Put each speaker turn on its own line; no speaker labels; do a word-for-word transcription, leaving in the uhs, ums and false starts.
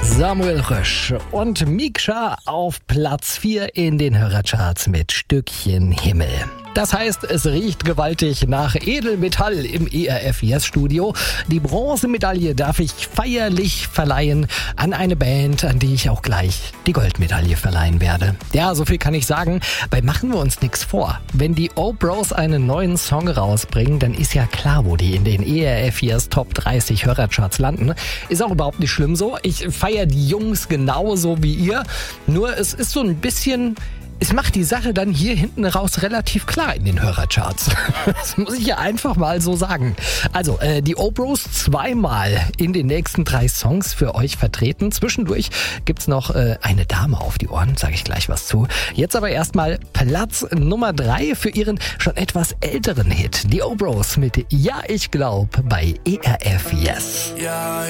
Samuel Rösch und Miksha auf Platz vier in den Hörercharts mit Stückchen Himmel. Das heißt, es riecht gewaltig nach Edelmetall im E R F Yes Studio. Die Bronzemedaille darf ich feierlich verleihen an eine Band, an die ich auch gleich die Goldmedaille verleihen werde. Ja, so viel kann ich sagen, weil machen wir uns nichts vor. Wenn die O-Bros einen neuen Song rausbringen, dann ist ja klar, wo die in den E R F Yes Top dreißig Hörercharts landen. Ist auch überhaupt nicht schlimm so. Ich feiere die Jungs genauso wie ihr. Nur es ist so ein bisschen... Es macht die Sache dann hier hinten raus relativ klar in den Hörercharts. Das muss ich ja einfach mal so sagen. Also, äh, die O-Bros zweimal in den nächsten drei Songs für euch vertreten. Zwischendurch gibt's noch äh, eine Dame auf die Ohren, sage ich gleich was zu. Jetzt aber erstmal Platz Nummer drei für ihren schon etwas älteren Hit. Die O-Bros mit Ja, ich glaub bei E R F Yes.
Ja.